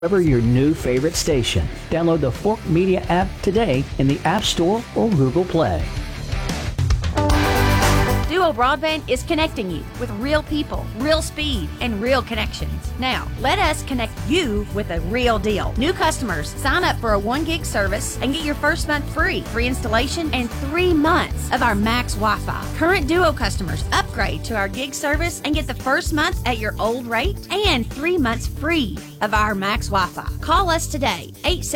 Discover your new favorite station. Download the Fork Media app today in the App Store or Google Play. Duo Broadband is connecting you with real people, real speed, and real connections. Now, let us connect you with a real deal. New customers, sign up for a 1 gig service and get your first month free installation, and 3 months of our Max Wi-Fi. Current Duo customers, upgrade to our gig service and get the first month at your old rate and 3 months free of our Max Wi-Fi. Call us today,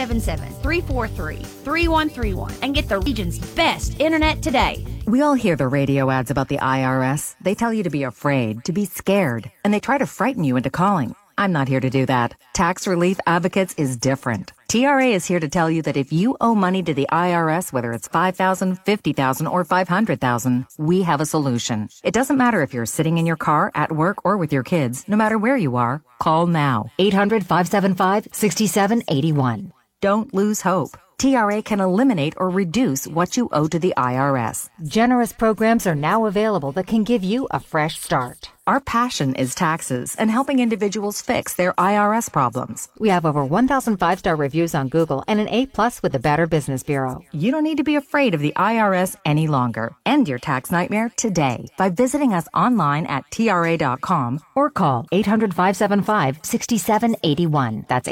877-343-3131, and get the region's best internet today. We all hear the radio ads about the IRS. They tell you to be afraid, to be scared, and they try to frighten you into calling. I'm not here to do that. Tax Relief Advocates is different. TRA is here to tell you that if you owe money to the IRS, whether it's $5,000, $50,000, or $500,000, we have a solution. It doesn't matter if you're sitting in your car, at work, or with your kids. No matter where you are, call now. 800-575-6781. Don't lose hope. TRA can eliminate or reduce what you owe to the IRS. Generous programs are now available that can give you a fresh start. Our passion is taxes and helping individuals fix their IRS problems. We have over 1,000 5-star reviews on Google and an A+ with the Better Business Bureau. You don't need to be afraid of the IRS any longer. End your tax nightmare today by visiting us online at TRA.com or call 800-575-6781. That's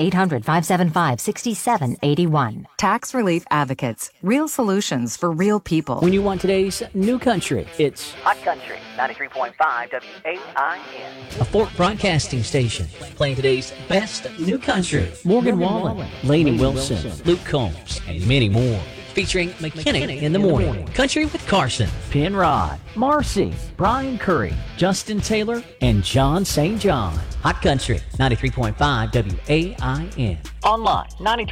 800-575-6781. Tax Relief Advocates. Real solutions for real people. When you want today's new country, it's Hot Country 93.5 WAIN. a Fork Broadcasting station playing today's best new country. Morgan Wallen, Lainey Wilson, Luke Combs, and many more. Featuring McKinney in the morning, Country with Carson, Penrod, Marcy, Brian Curry, Justin Taylor, and John St. John. Hot Country 93.5 WAIN. Online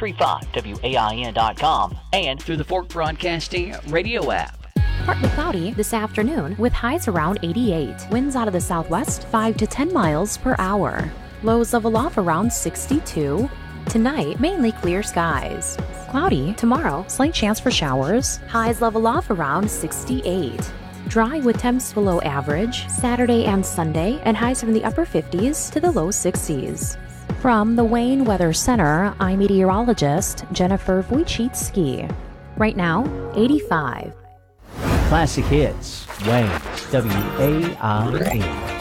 93.5WAIN.com and through the Fork Broadcasting radio app. Partly cloudy this afternoon with highs around 88. Winds out of the southwest 5 to 10 miles per hour. Lows level off around 62. Tonight, mainly clear skies. Cloudy tomorrow, slight chance for showers. Highs level off around 68. Dry with temps below average Saturday and Sunday, and highs from the upper 50s to the low 60s. From the Wayne Weather Center, I'm meteorologist Jennifer Wojcicki. Right now, 85. Classic hits, Wayne's WAIN.